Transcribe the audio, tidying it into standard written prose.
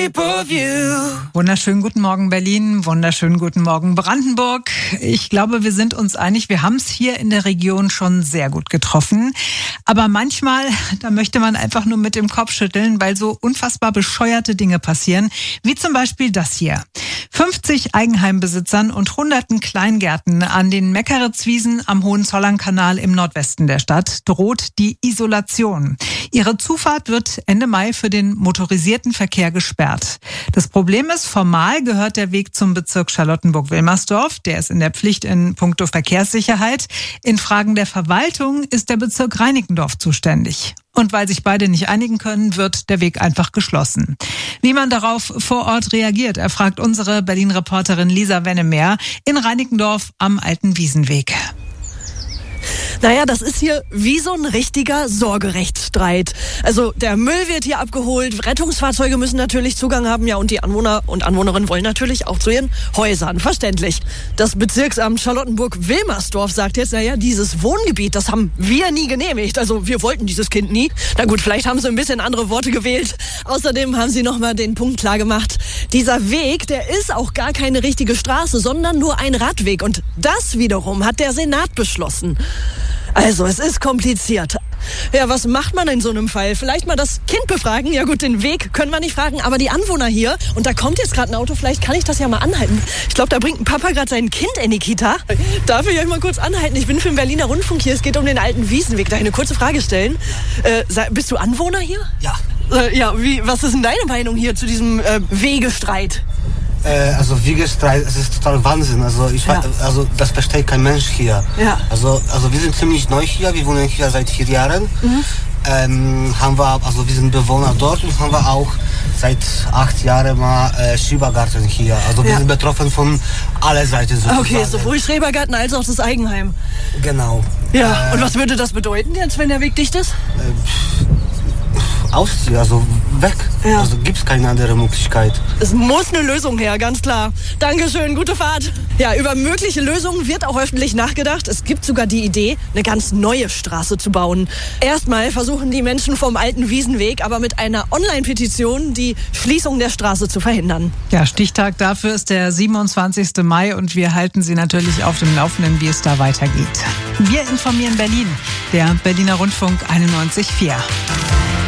shape of you. Wunderschönen guten Morgen Berlin, wunderschönen guten Morgen Brandenburg. Ich glaube, wir sind uns einig, wir haben es hier in der Region schon sehr gut getroffen. Aber manchmal, da möchte man einfach nur mit dem Kopf schütteln, weil so unfassbar bescheuerte Dinge passieren, wie zum Beispiel das hier. 50 Eigenheimbesitzern und hunderten Kleingärten an den Meckeritzwiesen am Hohenzollernkanal im Nordwesten der Stadt droht die Isolation. Ihre Zufahrt wird Ende Mai für den motorisierten Verkehr gesperrt. Das Problem ist, formal gehört der Weg zum Bezirk Charlottenburg-Wilmersdorf. Der ist in der Pflicht in puncto Verkehrssicherheit. In Fragen der Verwaltung ist der Bezirk Reinickendorf zuständig. Und weil sich beide nicht einigen können, wird der Weg einfach geschlossen. Wie man darauf vor Ort reagiert, erfragt unsere Berlin-Reporterin Lisa Wennemer in Reinickendorf am Alten Wiesenweg. Naja, das ist hier wie so ein richtiger Sorgerechtsstreit. Also der Müll wird hier abgeholt, Rettungsfahrzeuge müssen natürlich Zugang haben, ja, und die Anwohner und Anwohnerinnen wollen natürlich auch zu ihren Häusern, verständlich. Das Bezirksamt Charlottenburg-Wilmersdorf sagt jetzt, naja, dieses Wohngebiet, das haben wir nie genehmigt. Also wir wollten dieses Kind nie. Na gut, vielleicht haben sie ein bisschen andere Worte gewählt. Außerdem haben sie nochmal den Punkt klar gemacht, dieser Weg, der ist auch gar keine richtige Straße, sondern nur ein Radweg. Und das wiederum hat der Senat beschlossen. Also, es ist kompliziert. Ja, was macht man in so einem Fall? Vielleicht mal das Kind befragen? Ja gut, den Weg können wir nicht fragen, aber die Anwohner hier, und da kommt jetzt gerade ein Auto, vielleicht kann ich das ja mal anhalten. Ich glaube, da bringt ein Papa gerade sein Kind in die Kita. Darf ich euch mal kurz anhalten? Ich bin für den Berliner Rundfunk hier, es geht um den Alten Wiesenweg. Darf ich eine kurze Frage stellen? Bist du Anwohner hier? Ja. Was ist denn deine Meinung hier zu diesem Wegestreit? Also Wegestreit, es ist total Wahnsinn. Also also das versteht kein Mensch hier. Ja. Also wir sind ziemlich neu hier, wir wohnen hier seit 4 Jahren. Wir sind Bewohner dort und haben wir auch seit 8 Jahren mal Schrebergarten hier. Also wir sind betroffen von aller Seiten sozusagen. Okay, sowohl Schrebergarten als auch das Eigenheim. Genau. Ja, und was würde das bedeuten jetzt, wenn der Weg dicht ist? Ausziehen, also weg. Ja. Also gibt's keine andere Möglichkeit. Es muss eine Lösung her, ganz klar. Dankeschön, gute Fahrt. Ja, über mögliche Lösungen wird auch öffentlich nachgedacht. Es gibt sogar die Idee, eine ganz neue Straße zu bauen. Erstmal versuchen die Menschen vom Alten Wiesenweg aber mit einer Online-Petition die Schließung der Straße zu verhindern. Ja, Stichtag dafür ist der 27. Mai und wir halten Sie natürlich auf dem Laufenden, wie es da weitergeht. Wir informieren Berlin, der Berliner Rundfunk 91,4.